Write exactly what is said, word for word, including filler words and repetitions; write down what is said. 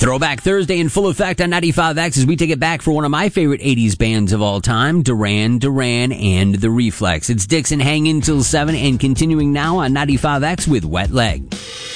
Throwback Thursday in full effect on ninety-five X as we take it back for one of my favorite eighties bands of all time, Duran Duran and The Reflex. It's Dixon hanging till seven and continuing now on ninety-five X with Wet Leg.